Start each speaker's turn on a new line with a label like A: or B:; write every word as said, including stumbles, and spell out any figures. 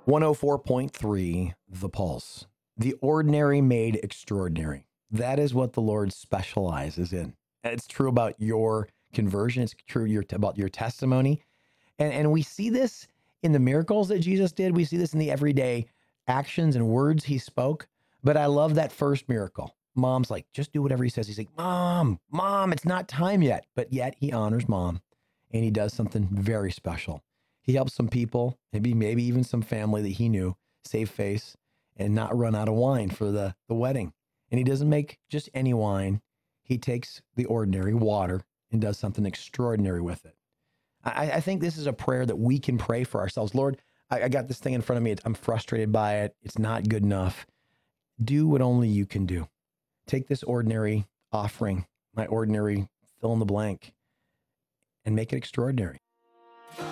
A: one oh four point three, The Pulse. The ordinary made extraordinary. That is what the Lord specializes in. It's true about your conversion. It's true your, about your testimony. And, and we see this in the miracles that Jesus did. We see this in the everyday actions and words he spoke. But I love that first miracle. Mom's like, just do whatever he says. He's like, Mom, Mom, it's not time yet. But yet he honors Mom and he does something very special. He helps some people, maybe maybe even some family that he knew, save face and not run out of wine for the, the wedding. And he doesn't make just any wine. He takes the ordinary water and does something extraordinary with it. I, I think this is a prayer that we can pray for ourselves. Lord, I, I got this thing in front of me. I'm frustrated by it. It's not good enough. Do what only you can do. Take this ordinary offering, my ordinary fill in the blank, and make it extraordinary.